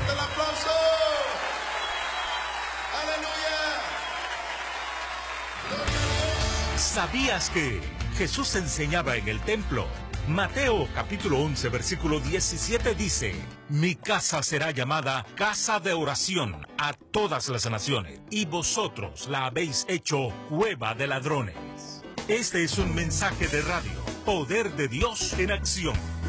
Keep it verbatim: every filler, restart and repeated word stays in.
fuerte el aplauso. Aleluya. Gloria a Dios. ¿Sabías que Jesús enseñaba en el templo? Mateo capítulo once versículo diecisiete dice: Mi casa será llamada casa de oración a todas las naciones, y vosotros la habéis hecho cueva de ladrones. Este es un mensaje de radio, Poder de Dios en acción.